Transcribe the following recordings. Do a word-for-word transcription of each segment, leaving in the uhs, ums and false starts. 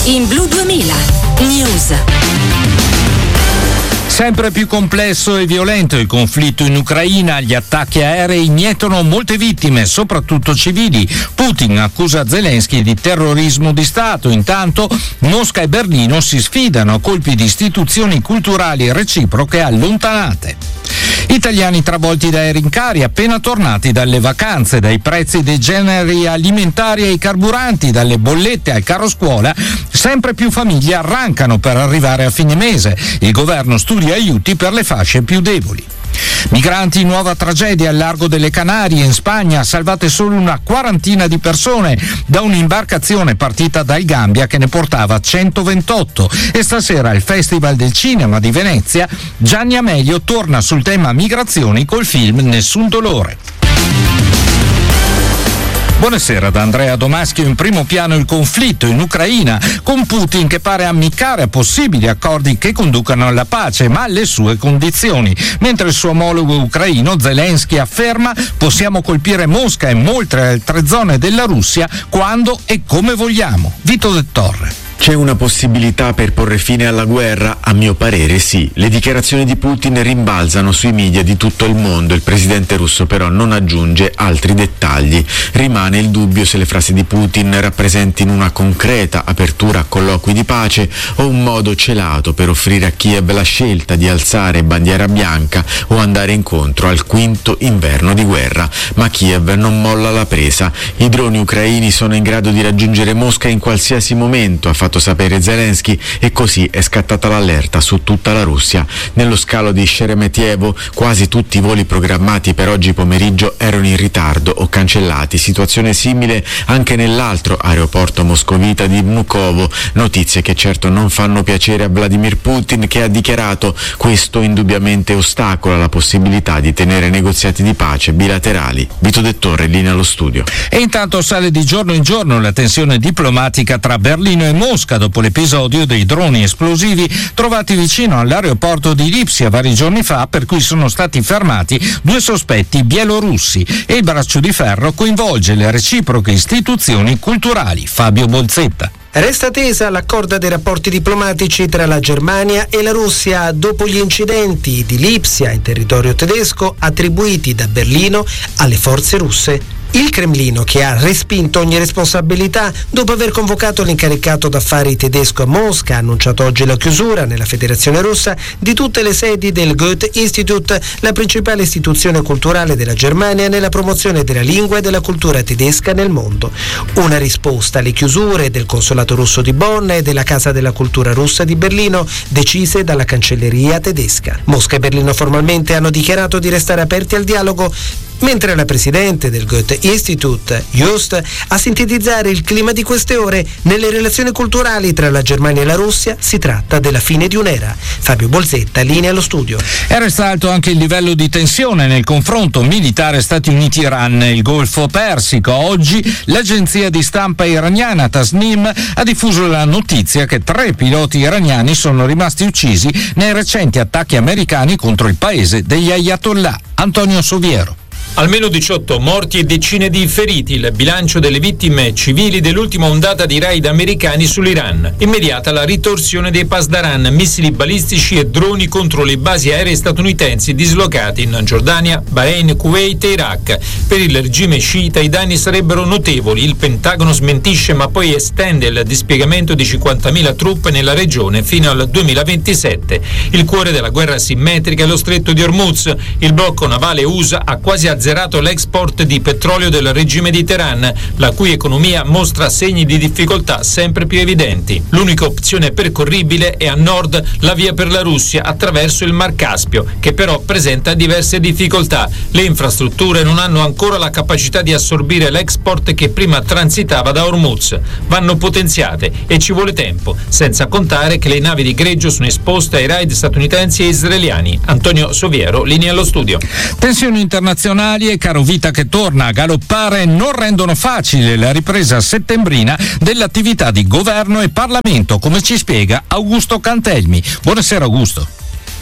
In Blu duemila News. Sempre più complesso e violento il conflitto in Ucraina, gli attacchi aerei mietono molte vittime, soprattutto civili. Putin accusa Zelensky di terrorismo di Stato. Intanto Mosca e Berlino si sfidano a colpi di istituzioni culturali reciproche allontanate. Italiani travolti dai rincari appena tornati dalle vacanze, dai prezzi dei generi alimentari ai carburanti, dalle bollette al caro scuola, sempre più famiglie arrancano per arrivare a fine mese. Il governo studia aiuti per le fasce più deboli. Migranti, nuova tragedia al largo delle Canarie in Spagna, salvate solo una quarantina di persone da un'imbarcazione partita dal Gambia che ne portava centoventotto. E stasera al Festival del Cinema di Venezia Gianni Amelio torna sul tema migrazioni col film Nessun dolore. Buonasera da Andrea Domaschio. In primo piano il conflitto in Ucraina, con Putin che pare ammiccare a possibili accordi che conducano alla pace, ma alle sue condizioni. Mentre il suo omologo ucraino Zelensky afferma: possiamo colpire Mosca e molte altre zone della Russia quando e come vogliamo. Vito Del Torre. C'è una possibilità per porre fine alla guerra? A mio parere sì. Le dichiarazioni di Putin rimbalzano sui media di tutto il mondo. Il presidente russo però non aggiunge altri dettagli. Rimane il dubbio se le frasi di Putin rappresentino una concreta apertura a colloqui di pace o un modo celato per offrire a Kiev la scelta di alzare bandiera bianca o andare incontro al quinto inverno di guerra. Ma Kiev non molla la presa. I droni ucraini sono in grado di raggiungere Mosca in qualsiasi momento, ha fatto sapere Zelensky, e così è scattata l'allerta su tutta la Russia. Nello scalo di Sheremetyevo quasi tutti i voli programmati per oggi pomeriggio erano in ritardo o cancellati. Situazione simile anche nell'altro aeroporto moscovita di Vnukovo. Notizie che certo non fanno piacere a Vladimir Putin, che ha dichiarato: questo indubbiamente ostacola la possibilità di tenere negoziati di pace bilaterali. Vito Del Torre, linea allo studio. E intanto sale di giorno in giorno la tensione diplomatica tra Berlino e Mosca dopo l'episodio dei droni esplosivi trovati vicino all'aeroporto di Lipsia vari giorni fa, per cui sono stati fermati due sospetti bielorussi, e il braccio di ferro coinvolge le reciproche istituzioni culturali. Fabio Bolzetta. Resta tesa la corda dei rapporti diplomatici tra la Germania e la Russia dopo gli incidenti di Lipsia in territorio tedesco attribuiti da Berlino alle forze russe. Il Cremlino, che ha respinto ogni responsabilità dopo aver convocato l'incaricato d'affari tedesco a Mosca, ha annunciato oggi la chiusura nella Federazione Russa di tutte le sedi del Goethe-Institut, la principale istituzione culturale della Germania nella promozione della lingua e della cultura tedesca nel mondo. Una risposta alle chiusure del consolato russo di Bonn e della Casa della Cultura russa di Berlino, decise dalla cancelleria tedesca. Mosca e Berlino formalmente hanno dichiarato di restare aperti al dialogo, mentre la presidente del Goethe-Institut, Just, a sintetizzare il clima di queste ore nelle relazioni culturali tra la Germania e la Russia, si tratta della fine di un'era. Fabio Bolzetta, linea allo studio. È resta alto anche il livello di tensione nel confronto militare Stati Uniti-Iran nel Golfo Persico. Oggi l'agenzia di stampa iraniana Tasnim ha diffuso la notizia che tre piloti iraniani sono rimasti uccisi nei recenti attacchi americani contro il paese degli Ayatollah. Antonio Soviero. Almeno diciotto morti e decine di feriti, il bilancio delle vittime civili dell'ultima ondata di raid americani sull'Iran. Immediata la ritorsione dei Pasdaran, missili balistici e droni contro le basi aeree statunitensi dislocate in Giordania, Bahrain, Kuwait e Iraq. Per il regime sciita i danni sarebbero notevoli. Il Pentagono smentisce ma poi estende il dispiegamento di cinquantamila truppe nella regione fino al duemilaventisette. Il cuore della guerra asimmetrica è lo stretto di Hormuz. Il blocco navale U S A ha quasi azzerato l'export di petrolio del regime di Teheran, la cui economia mostra segni di difficoltà sempre più evidenti. L'unica opzione percorribile è a nord la via per la Russia attraverso il Mar Caspio, che però presenta diverse difficoltà. Le infrastrutture non hanno ancora la capacità di assorbire l'export che prima transitava da Hormuz. Vanno potenziate e ci vuole tempo, senza contare che le navi di greggio sono esposte ai raid statunitensi e israeliani. Antonio Soviero, linea allo studio. Tensioni internazionali e caro vita che torna a galoppare non rendono facile la ripresa settembrina dell'attività di governo e Parlamento, come ci spiega Augusto Cantelmi. Buonasera Augusto.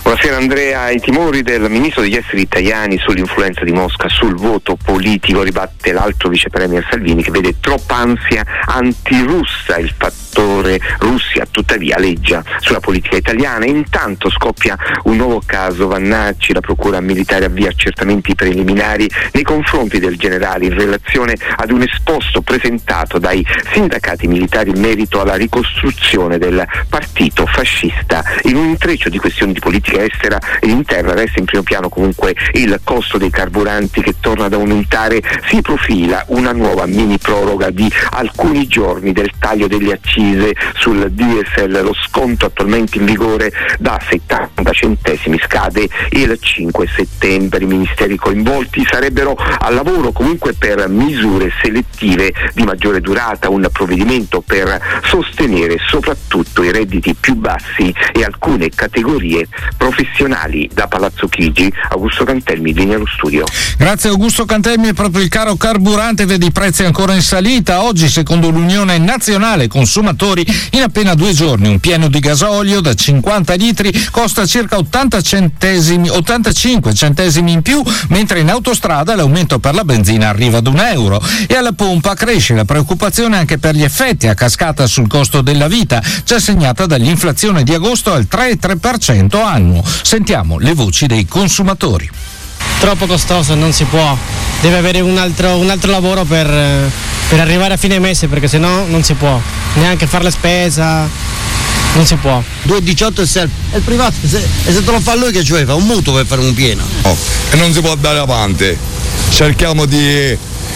Buonasera Andrea, i timori del ministro degli esteri italiani sull'influenza di Mosca sul voto politico ribatte l'altro vice premier Salvini, che vede troppa ansia antirussa. Il fattore Russia tuttavia leggia sulla politica italiana. Intanto scoppia un nuovo caso Vannacci, la procura militare avvia accertamenti preliminari nei confronti del generale in relazione ad un esposto presentato dai sindacati militari in merito alla ricostruzione del partito fascista. In un intreccio di questioni di politica estera e interna resta in primo piano comunque il costo dei carburanti, che torna ad aumentare. Si profila una nuova mini proroga di alcuni giorni del taglio delle accise sul diesel. Lo sconto attualmente in vigore da settanta centesimi scade il cinque settembre. I ministeri coinvolti sarebbero al lavoro comunque per misure selettive di maggiore durata, un provvedimento per sostenere soprattutto i redditi più bassi e alcune categorie professionali. Da Palazzo Chigi, Augusto Cantelmi, linea allo studio. Grazie Augusto Cantelmi. Proprio il caro carburante vede i prezzi ancora in salita. Oggi, secondo l'Unione Nazionale Consumatori, in appena due giorni un pieno di gasolio da cinquanta litri costa circa ottanta centesimi, ottantacinque centesimi in più, mentre in autostrada l'aumento per la benzina arriva ad un euro. E alla pompa cresce la preoccupazione anche per gli effetti a cascata sul costo della vita, già segnata dall'inflazione di agosto al tre virgola tre per cento annuo. Sentiamo le voci dei consumatori. Troppo costoso, non si può, deve avere un altro, un altro lavoro per, per arrivare a fine mese, perché sennò non si può neanche fare la spesa, non si può. due virgola diciotto è il, è il privato, se, e se te lo fa lui che cioè fa un mutuo per fare un pieno. Oh, e non si può andare avanti, cerchiamo di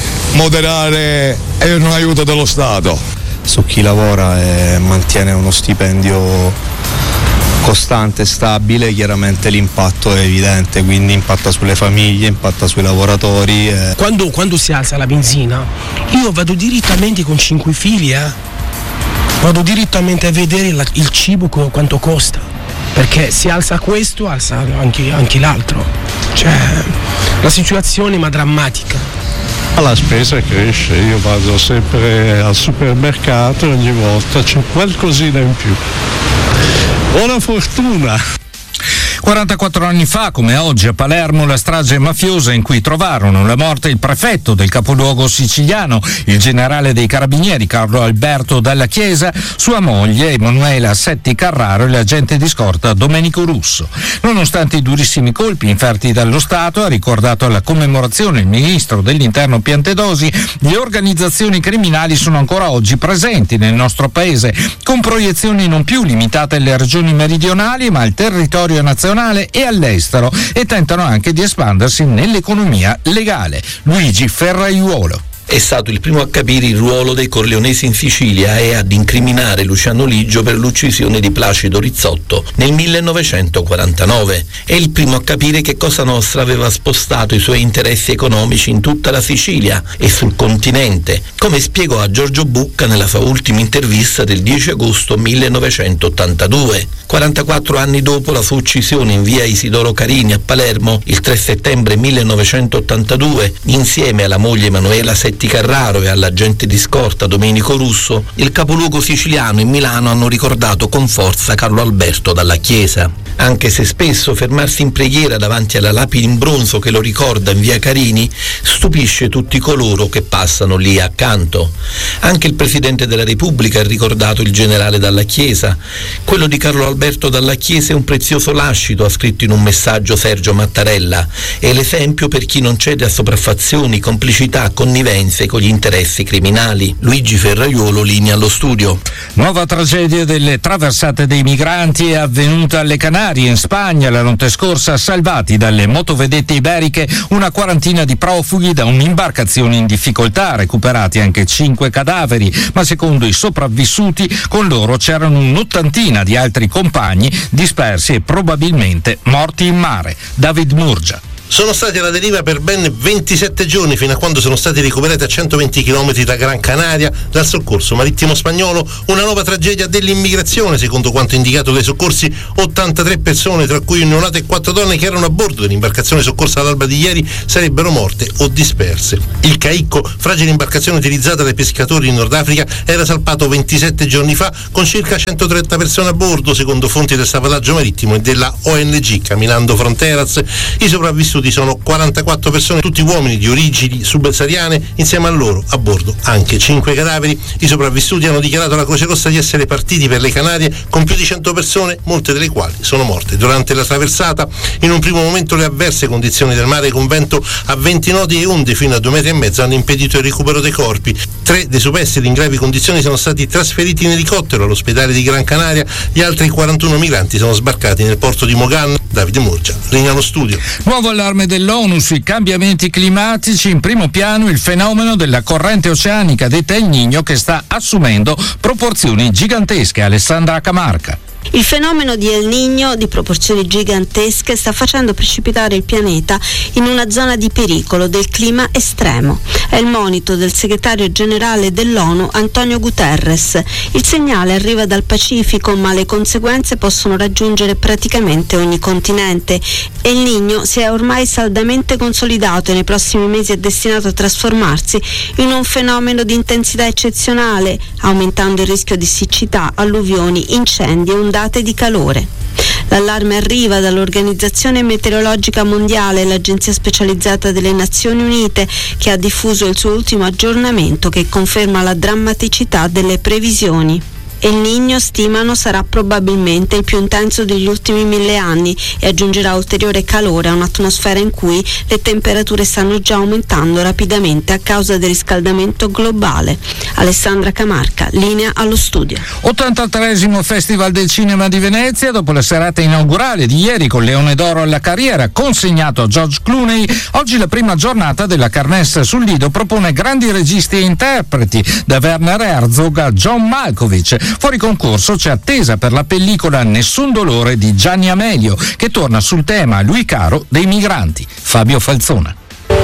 moderare e un aiuto dello Stato. Su chi lavora e mantiene uno stipendio costante e stabile, chiaramente l'impatto è evidente, quindi impatta sulle famiglie, impatta sui lavoratori. E... Quando, quando si alza la benzina, io vado direttamente con cinque figli, eh? vado direttamente a vedere la, il cibo co, quanto costa, perché se alza questo, alza anche, anche l'altro. Cioè, la situazione è drammatica. La spesa cresce, io vado sempre al supermercato e ogni volta c'è qualcosina in più. Buona fortuna! quarantaquattro anni fa, come oggi, a Palermo, la strage mafiosa in cui trovarono la morte il prefetto del capoluogo siciliano, il generale dei carabinieri Carlo Alberto Dalla Chiesa, sua moglie Emanuela Setti Carraro e l'agente di scorta Domenico Russo. Nonostante i durissimi colpi inferti dallo Stato, ha ricordato alla commemorazione il ministro dell'Interno Piantedosi, le organizzazioni criminali sono ancora oggi presenti nel nostro paese, con proiezioni non più limitate alle regioni meridionali, ma al territorio nazionale e all'estero, e tentano anche di espandersi nell'economia legale. Luigi Ferraiuolo. È stato il primo a capire il ruolo dei corleonesi in Sicilia e ad incriminare Luciano Liggio per l'uccisione di Placido Rizzotto nel millenovecentoquarantanove. È il primo a capire che Cosa Nostra aveva spostato i suoi interessi economici in tutta la Sicilia e sul continente, come spiegò a Giorgio Bucca nella sua ultima intervista del dieci agosto millenovecentottantadue. quarantaquattro anni dopo la sua uccisione in via Isidoro Carini a Palermo, il tre settembre millenovecentottantadue, insieme alla moglie Emanuela Setti Carraro e all'agente di scorta Domenico Russo, il capoluogo siciliano in Milano hanno ricordato con forza Carlo Alberto Dalla Chiesa. Anche se spesso fermarsi in preghiera davanti alla lapide in bronzo che lo ricorda in via Carini stupisce tutti coloro che passano lì accanto. Anche il Presidente della Repubblica ha ricordato il generale Dalla Chiesa. Quello di Carlo Alberto Dalla Chiesa è un prezioso lascito, ha scritto in un messaggio Sergio Mattarella. È l'esempio per chi non cede a sopraffazioni, complicità, connivenze con gli interessi criminali. Luigi Ferraiuolo, linea allo studio. Nuova tragedia delle traversate dei migranti è avvenuta alle Canarie, in Spagna. La notte scorsa, salvati dalle motovedette iberiche una quarantina di profughi da un'imbarcazione in difficoltà, recuperati anche cinque cadaveri, ma secondo i sopravvissuti con loro c'erano un'ottantina di altri compagni dispersi e probabilmente morti in mare. David Murgia. sono stati alla deriva per ben ventisette giorni, fino a quando sono stati recuperati a centoventi chilometri da Gran Canaria dal soccorso marittimo spagnolo. Una nuova tragedia dell'immigrazione, secondo quanto indicato dai soccorsi. ottantatré persone, tra cui un neonato e quattro donne che erano a bordo dell'imbarcazione soccorsa all'alba di ieri, sarebbero morte o disperse. Il Caicco, fragile imbarcazione utilizzata dai pescatori in Nord Africa, era salpato ventisette giorni fa con circa centotrenta persone a bordo, secondo fonti del salvataggio marittimo e della O N G Caminando Fronteras. I sopravvissuti sono quarantaquattro persone, tutti uomini di origini subsahariane, insieme a loro a bordo anche cinque cadaveri. I sopravvissuti hanno dichiarato alla Croce Rossa di essere partiti per le Canarie con più di cento persone, molte delle quali sono morte durante la traversata. In un primo momento le avverse condizioni del mare, con vento a venti nodi e onde fino a due metri e mezzo, hanno impedito il recupero dei corpi. Tre dei superstiti in gravi condizioni sono stati trasferiti in elicottero all'ospedale di Gran Canaria. Gli altri quarantuno migranti sono sbarcati nel porto di Mogan. Davide Murgia, linea allo studio. Nuovo allarme dell'ONU sui cambiamenti climatici. In primo piano il fenomeno della corrente oceanica detta El Niño, che sta assumendo proporzioni gigantesche. Alessandra Camarca. Il fenomeno di El Niño, di proporzioni gigantesche, sta facendo precipitare il pianeta in una zona di pericolo del clima estremo. È il monito del segretario generale dell'ONU Antonio Guterres. Il segnale arriva dal Pacifico, ma le conseguenze possono raggiungere praticamente ogni continente. El Niño si è ormai saldamente consolidato e nei prossimi mesi è destinato a trasformarsi in un fenomeno di intensità eccezionale, aumentando il rischio di siccità, alluvioni, incendi e ondate di calore. L'allarme arriva dall'Organizzazione Meteorologica Mondiale, l'agenzia specializzata delle Nazioni Unite, che ha diffuso il suo ultimo aggiornamento che conferma la drammaticità delle previsioni. El Niño, stimano, sarà probabilmente il più intenso degli ultimi mille anni e aggiungerà ulteriore calore a un'atmosfera in cui le temperature stanno già aumentando rapidamente a causa del riscaldamento globale. Alessandra Camarca, linea allo studio. ottantatreesimo Festival del Cinema di Venezia. Dopo la serata inaugurale di ieri con Leone d'Oro alla carriera consegnato a George Clooney, oggi la prima giornata della Carnessa sul Lido propone grandi registi e interpreti, da Werner Herzog a John Malkovich. Fuori concorso c'è attesa per la pellicola Nessun dolore di Gianni Amelio, che torna sul tema a lui caro dei migranti. Fabio Falzona.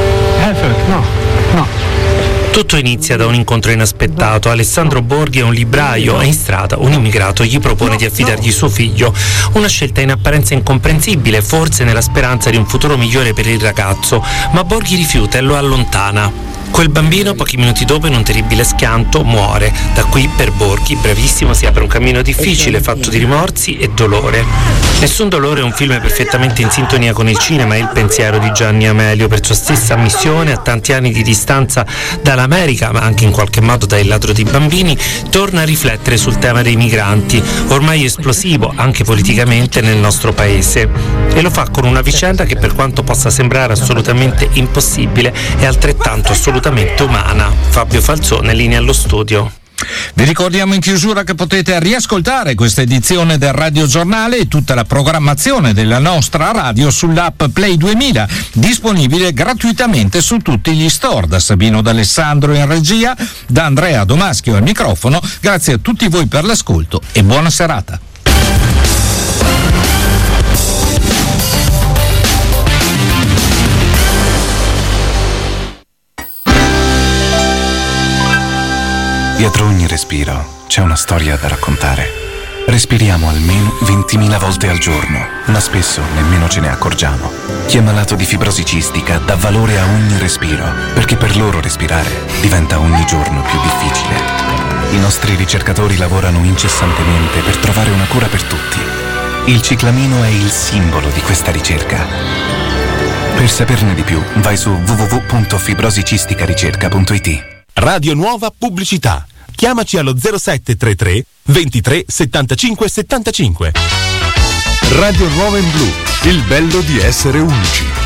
No, no. Tutto inizia da un incontro inaspettato. Alessandro Borghi è un libraio e in strada un immigrato gli propone di affidargli suo figlio. Una scelta in apparenza incomprensibile, forse nella speranza di un futuro migliore per il ragazzo, ma Borghi rifiuta e lo allontana. Quel bambino, pochi minuti dopo, in un terribile schianto, muore. Da qui, per Borghi, bravissimo, si apre un cammino difficile, fatto di rimorsi e dolore. Nessun dolore è un film perfettamente in sintonia con il cinema e il pensiero di Gianni Amelio. Per sua stessa missione, a tanti anni di distanza dall'America, ma anche in qualche modo da Il ladro di bambini, torna a riflettere sul tema dei migranti, ormai esplosivo anche politicamente nel nostro paese. E lo fa con una vicenda che, per quanto possa sembrare assolutamente impossibile, è altrettanto assolutamente umana. Fabio Falzone, linea allo studio. Vi ricordiamo in chiusura che potete riascoltare questa edizione del Radio Giornale e tutta la programmazione della nostra radio sull'app Play duemila, disponibile gratuitamente su tutti gli store. Da Sabino D'Alessandro in regia, da Andrea Domaschio al microfono, grazie a tutti voi per l'ascolto e buona serata. Dietro ogni respiro c'è una storia da raccontare. Respiriamo almeno ventimila volte al giorno, ma spesso nemmeno ce ne accorgiamo. Chi è malato di fibrosi cistica dà valore a ogni respiro, perché per loro respirare diventa ogni giorno più difficile. I nostri ricercatori lavorano incessantemente per trovare una cura per tutti. Il ciclamino è il simbolo di questa ricerca. Per saperne di più, vai su w w w punto fibrosicisticaricerca punto i t. Radio Nuova Pubblicità. Chiamaci allo zero sette tre tre ventitré settantacinque settantacinque. Radio Nuova in Blu, il bello di essere unici.